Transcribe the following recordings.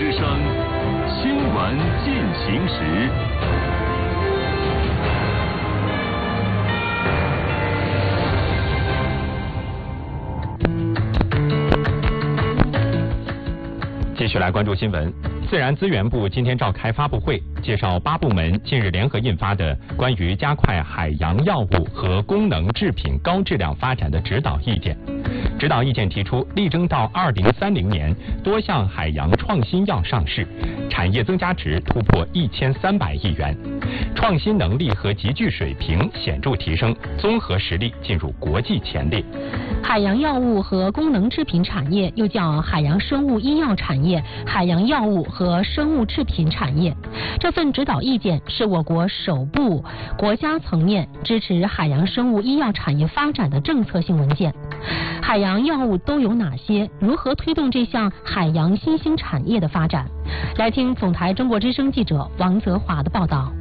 之声新闻进行时。 继续来关注新闻。自然资源部今天召开发布会，介绍8部门近日联合印发的关于加快海洋药物和功能制品高质量发展的指导意见。指导意见提出，力争到2030年多项海洋创新药上市，产业增加值突破1300亿元，创新能力和集聚水平显著提升，综合实力进入国际前列。 海洋药物和功能制品产业又叫海洋生物医药产业、海洋药物和生物制品产业。这份指导意见是我国首部国家层面支持海洋生物医药产业发展的政策性文件。海洋药物都有哪些？如何推动这项海洋新兴产业的发展？来听总台中国之声记者王泽华的报道。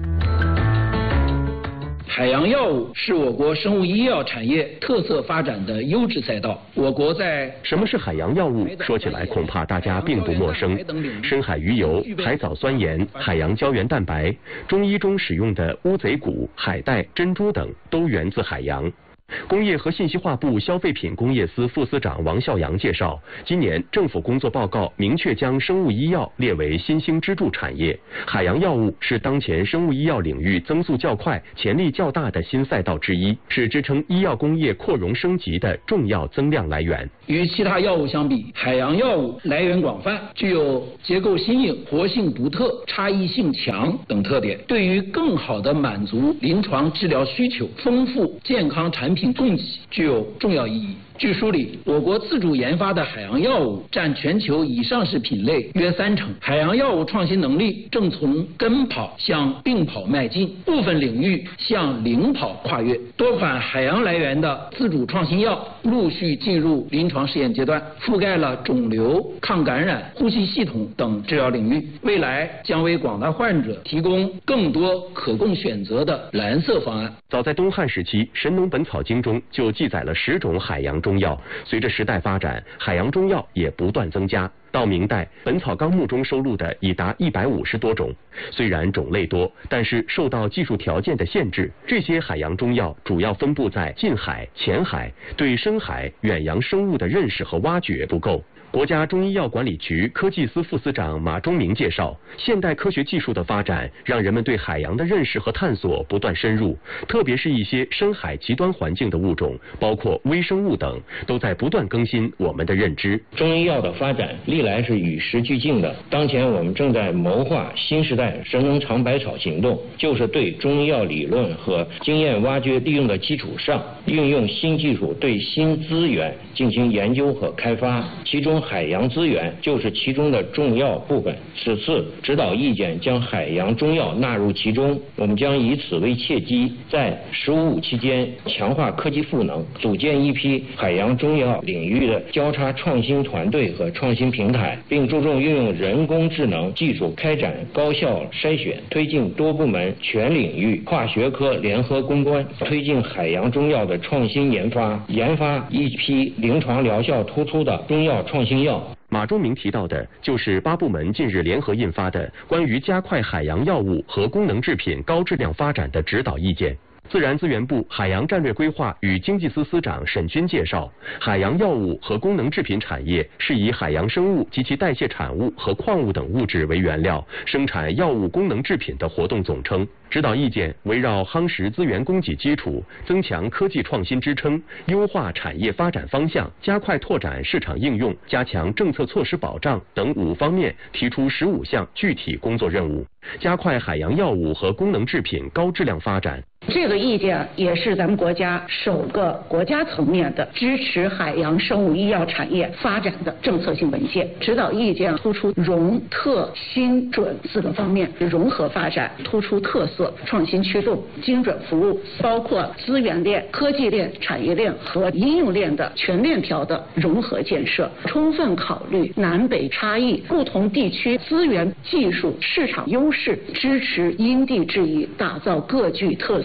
海洋药物是我国生物医药产业特色发展的优质赛道。我国在什么是海洋药物？说起来恐怕大家并不陌生。深海鱼油、海藻酸盐、海洋胶原蛋白，中医中使用的乌贼骨、海带、珍珠等，都源自海洋。工业和信息化部消费品工业司副司长王孝阳介绍，今年政府工作报告明确将生物医药列为新兴支柱产业，海洋药物是当前生物医药领域增速较快、潜力较大的新赛道之一，是支撑医药工业扩容升级的重要增量来源。 与其他药物相比，海洋药物来源广泛，具有结构新颖、活性独特、差异性强等特点，对于更好地满足临床治疗需求、丰富健康产品供给具有重要意义。据梳理，我国自主研发的海洋药物占全球已上市品类约30%，海洋药物创新能力正从跟跑向并跑迈进，部分领域向领跑跨越。多款海洋来源的自主创新药陆续进入临床试验阶段，覆盖了肿瘤、抗感染、呼吸系统等治疗领域，未来将为广大患者提供更多可供选择的蓝色方案。 早在东汉时期，《神农本草经》中就记载了10种海洋中药，随着时代发展，海洋中药也不断增加。到明代，《本草纲目》中收录的已达150多种。虽然种类多，但是受到技术条件的限制，这些海洋中药主要分布在近海、浅海，对深海、远洋生物的认识和挖掘不够。国家中医药管理局科技司副司长马忠明介绍，现代科学技术的发展让人们对海洋的认识和探索不断深入，特别是一些深海极端环境的物种，包括微生物等，都在不断更新我们的认知。 中医药的发展历来是与时俱进的，当前我们正在谋划新时代神农尝百草行动，就是对中医药理论和经验挖掘利用的基础上，运用新技术对新资源进行研究和开发，其中海洋资源就是其中的重要部分。此次指导意见将海洋中药纳入其中，我们将以此为契机，在“15+5”期间强化科技赋能，组建一批海洋中药领域的交叉创新团队和创新平台，并注重运用人工智能技术开展高效筛选，推进多部门全领域跨学科联合攻关，推进海洋中药的创新研发一批临床疗效突出的中药创新药。 马忠明提到的就是8部门近日联合印发的关于加快海洋药物和功能制品高质量发展的指导意见。自然资源部海洋战略规划与经济司司长沈军介绍，海洋药物和功能制品产业是以海洋生物及其代谢产物和矿物等物质为原料，生产药物功能制品的活动总称。指导意见围绕夯实资源供给基础、增强科技创新支撑、优化产业发展方向、加快拓展市场应用、加强政策措施保障等5方面提出15项具体工作任务，加快海洋药物和功能制品高质量发展。 这个意见也是咱们国家首个国家层面的支持海洋生物医药产业发展的政策性文件。指导意见突出融、特、新、准4个方面，融合发展，突出特色、创新驱动、精准服务，包括资源链、科技链、产业链和应用链的全链条的融合建设，充分考虑南北差异、不同地区资源、技术、市场优势，支持因地制宜，打造各具特色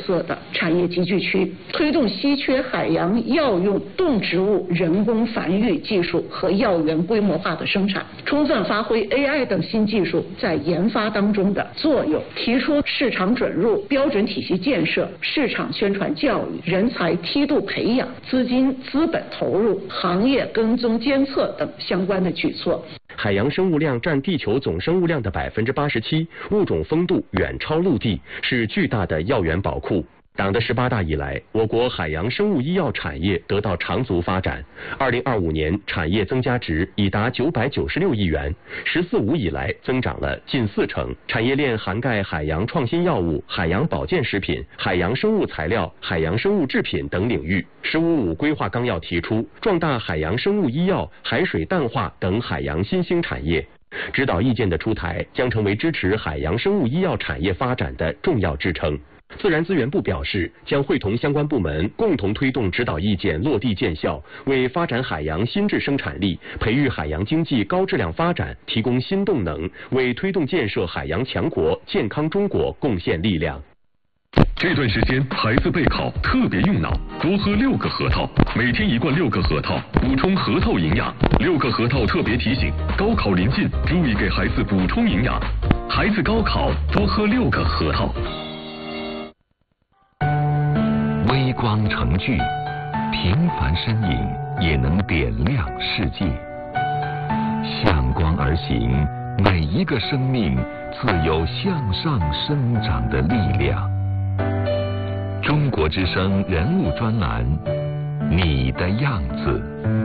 色的产业集聚区，推动稀缺海洋药用动植物人工繁育技术和药源规模化的生产，充分发挥 AI 等新技术在研发当中的作用，提出市场准入、标准体系建设、市场宣传教育、人才梯度培养、资金资本投入、行业跟踪监测等相关的举措。 海洋生物量占地球总生物量的87%，物种丰度远超陆地，是巨大的药源宝库。党的18大以来，我国海洋生物医药产业得到长足发展。2025年产业增加值已达996亿元，“14五”以来增长了近40%。产业链涵盖海洋创新药物、海洋保健食品、海洋生物材料、海洋生物制品等领域。“15+5”规划纲要提出，壮大海洋生物医药、海水淡化等海洋新兴产业。指导意见的出台将成为支持海洋生物医药产业发展的重要支撑。自然资源部表示，将会同相关部门共同推动指导意见落地见效，为发展海洋新质生产力、培育海洋经济高质量发展提供新动能，为推动建设海洋强国、健康中国贡献力量。 这段时间孩子备考特别用脑，多喝6个核桃，每天1罐6个核桃，补充核桃营养。6个核桃特别提醒，高考临近，注意给孩子补充营养。孩子高考多喝6个核桃。 微光成炬，平凡身影也能点亮世界。向光而行，每一个生命自有向上生长的力量。中国之声人物专栏，你的样子。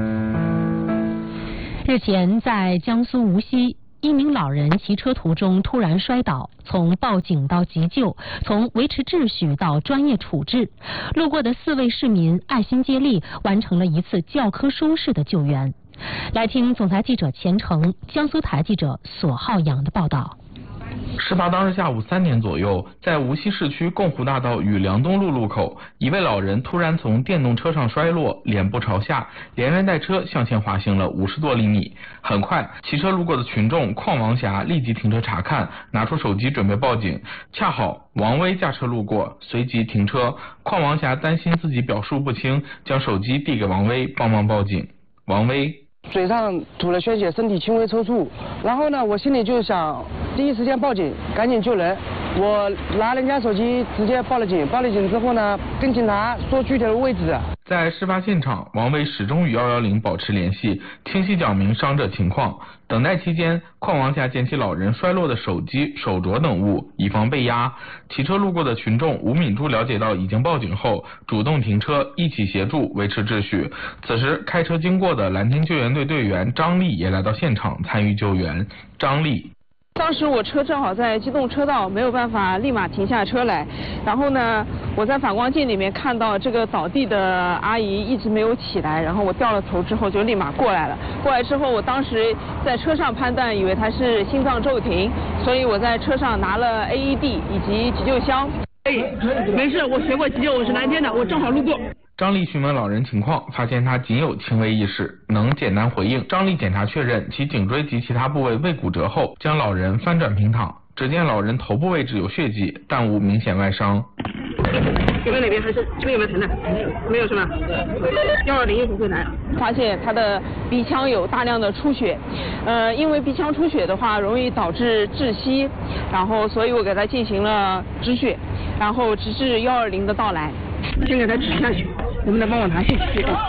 日前，在江苏无锡，一名老人骑车途中突然摔倒，从报警到急救，从维持秩序到专业处置，路过的4位市民爱心接力，完成了一次教科书式的救援。来听总台记者钱成、江苏台记者索浩洋的报道。 事发当日下午3点左右，在无锡市区共湖大道与梁东路路口，一位老人突然从电动车上摔落，脸部朝下，连人带车向前滑行了50多厘米。很快，骑车路过的群众邝王霞立即停车查看，拿出手机准备报警。恰好王威驾车路过，随即停车。邝王霞担心自己表述不清，将手机递给王威帮忙报警。王威： 嘴上吐了鲜血，身体轻微抽搐，然后呢，我心里就想第一时间报警，赶紧救人。我拿人家手机直接报了警，报了警之后呢，跟警察说具体的位置。 在事发现场，王威始终与110保持联系，清晰讲明伤者情况。等待期间，邝王霞捡起老人摔落的手机、手镯等物，以防被压。骑车路过的群众吴敏珠了解到已经报警后，主动停车，一起协助维持秩序。此时，开车经过的蓝天救援队队员张丽也来到现场参与救援。张丽： 当时我车正好在机动车道，没有办法立马停下车来。然后呢，我在反光镜里面看到这个倒地的阿姨一直没有起来，然后我掉了头之后就立马过来了。过来之后，我当时在车上判断以为她是心脏骤停，所以我在车上拿了 AED 以及急救箱。 没事，我学过急救，我是蓝天的，我正好路过。 张丽询问老人情况，发现他仅有轻微意识，能简单回应。张丽检查确认其颈椎及其他部位未骨折后，将老人翻转平躺。只见老人头部位置有血迹，但无明显外伤。 这边哪边还是这边有没有疼的？没有是吧？120一会儿会来。 发现他的鼻腔有大量的出血，因为鼻腔出血的话容易导致窒息，然后所以我给他进行了止血，然后直至120的到来。 先给他止下去，能不能帮我拿去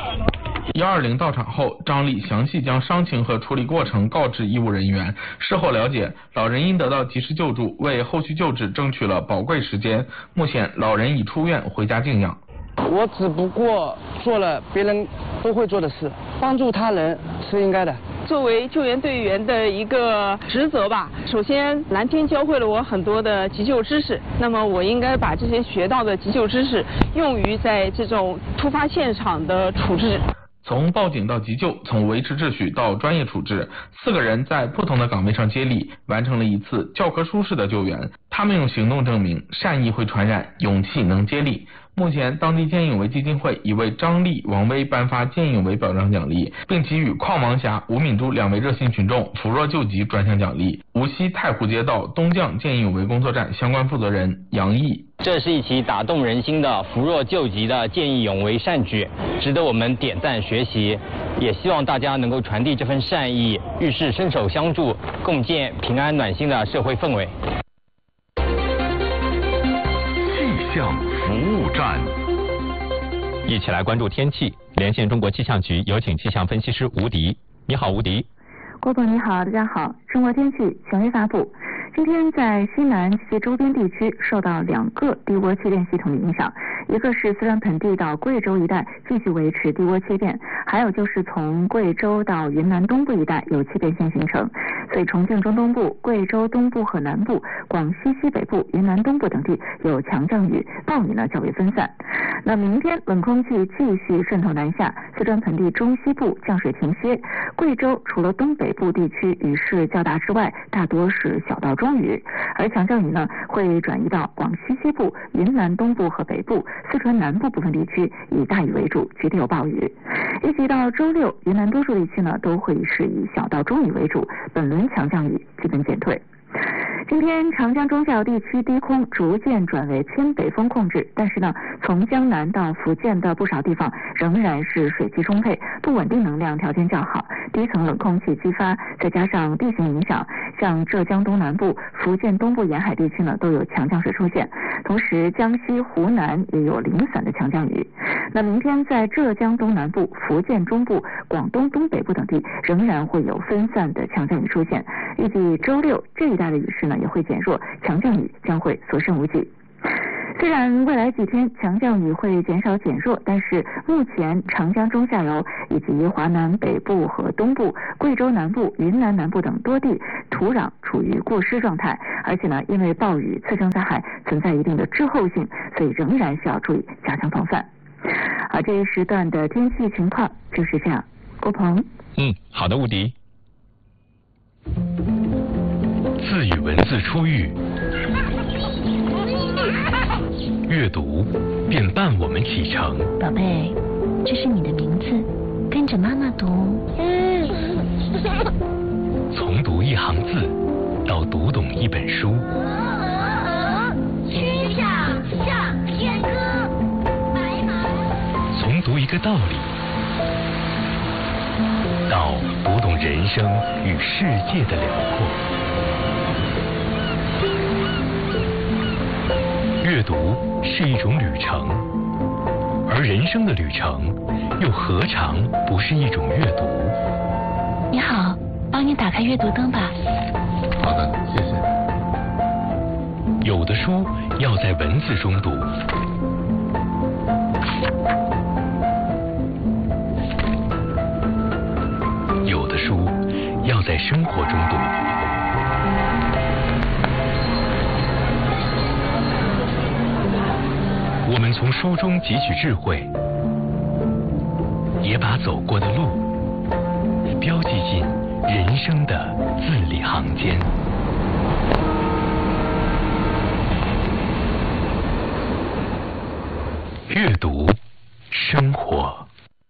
？120到场后，张丽详细将伤情和处理过程告知医务人员。事后了解，老人因得到及时救助，为后续救治争取了宝贵时间。目前，老人已出院回家静养。 我只不过做了别人都会做的事，帮助他人是应该的。 作为救援队员的一个职责吧，首先蓝天教会了我很多的急救知识，那么我应该把这些学到的急救知识用于在这种突发现场的处置。 从报警到急救，从维持秩序到专业处置，4个人在不同的岗位上接力，完成了一次教科书式的救援。他们用行动证明，善意会传染，勇气能接力。 目前，当地见义勇为基金会已为张丽、王威颁发见义勇为表彰奖励，并给予邝王霞、吴敏珠2位热心群众扶弱救急专项奖励。无锡太湖街道东将见义勇为工作站相关负责人杨毅： 这是一起打动人心的扶弱救急的见义勇为善举，值得我们点赞学习。也希望大家能够传递这份善意，遇事伸手相助，共建平安暖心的社会氛围。 气象服务站， 一起来关注天气。连线中国气象局，有请气象分析师吴迪。你好，吴迪。 郭总你好，大家好。中国天气权威发布。今天在西南及其周边地区受到2个低涡气垫系统的影响，一个是四川盆地到贵州一带继续维持低涡气垫，还有就是从贵州到云南东部一带有气垫线形成，所以重庆中东部、贵州东部和南部、广西西北部、云南东部等地有强降雨，暴雨呢较为分散。那明天冷空气继续渗透南下，四川盆地中西部降水停歇，贵州除了东北部地区雨势较大之外，大多是小到中雨，而强降雨呢会转移到广西西部、云南东部和北部、四川南部部分地区，以大雨为主，局地有暴雨。一直到周六，云南多数地区呢都会是以小到中雨为主，本轮强降雨基本减退。今天长江中下游地区低空逐渐转为偏北风控制，但是呢，从江南到福建的不少地方仍然是水汽充沛，不稳定能量条件较好，低层冷空气激发，再加上地形影响，像浙江东南部、福建东部沿海地区呢都有强降水出现，同时江西、湖南也有零散的强降雨。那明天在浙江东南部、福建中部、广东东北部等地仍然会有分散的强降雨出现，预计周六这一带的雨势呢也会减弱，强降雨将会所剩无几。虽然未来几天强降雨会减少减弱，但是目前长江中下游以及华南北部和东部、贵州南部、云南南部等多地土壤处于过湿状态，而且呢，因为暴雨次生灾害存在一定的滞后性，所以仍然需要注意加强防范。而这一时段的天气情况就是这样。郭鹏。 好的，吴迪。 自与文字初遇，阅读便伴我们启程。 宝贝，这是你的名字，跟着妈妈读。 从读一行字到读懂一本书。 曲项向天歌，白马。 从读一个道理到读懂人生与世界的辽阔。阅读是一种旅程，而人生的旅程又何尝不是一种阅读？ 你好，帮你打开阅读灯吧。 好的，谢谢。有的书要在文字中读，有的书要在生活中读。我们从书中汲取智慧，也把走过的路标记进人生的字里行间。阅读，生活。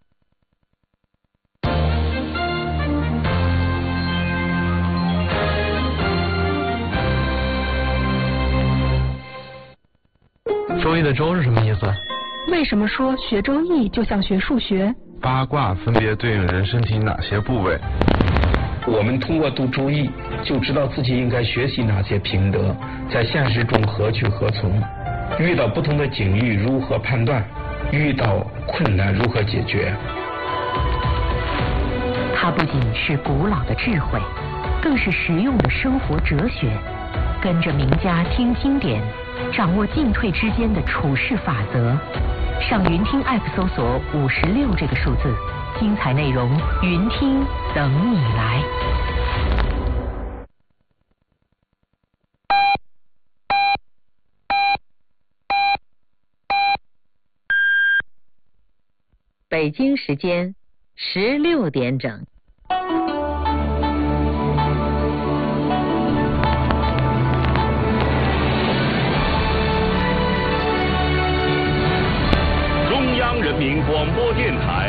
周易的周是什么意思？ 为什么说学周易就像学数学？ 八卦分别对应人身体哪些部位？ 我们通过读周易，就知道自己应该学习哪些品德，在现实中何去何从，遇到不同的境遇如何判断，遇到困难如何解决。 它不仅是古老的智慧，更是实用的生活哲学。跟着名家听经典，掌握进退之间的处事法则。上云听 App 搜索56这个数字，精彩内容云听等你来。 北京时间16点整。 电台。